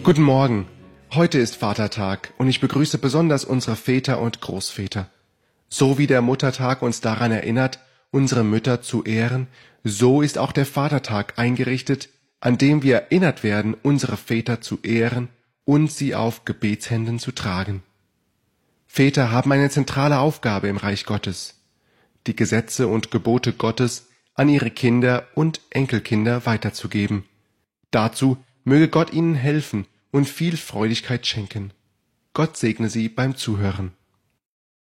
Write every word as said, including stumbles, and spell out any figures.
Guten Morgen. Heute ist Vatertag und ich begrüße besonders unsere Väter und Großväter. So wie der Muttertag uns daran erinnert, unsere Mütter zu ehren, so ist auch der Vatertag eingerichtet, an dem wir erinnert werden, unsere Väter zu ehren und sie auf Gebetshänden zu tragen. Väter haben eine zentrale Aufgabe im Reich Gottes, die Gesetze und Gebote Gottes an ihre Kinder und Enkelkinder weiterzugeben. Dazu möge Gott ihnen helfen und viel Freudigkeit schenken. Gott segne Sie beim Zuhören.